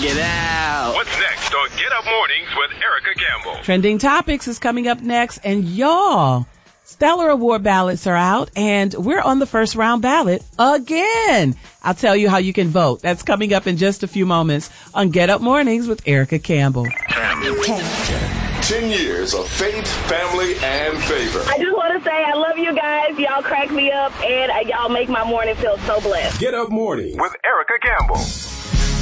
it out. What's next on Get Up Mornings with Erica Campbell? Trending Topics is coming up next, and y'all, Stellar Award ballots are out, and we're on the first round ballot again. I'll tell you how you can vote. That's coming up in just a few moments on Get Up Mornings with Erica Campbell. 10 years of faith, family, and favor. I just want to say I love you guys. Y'all crack me up, and y'all make my morning feel so blessed. Get Up Mornings with Erica Campbell.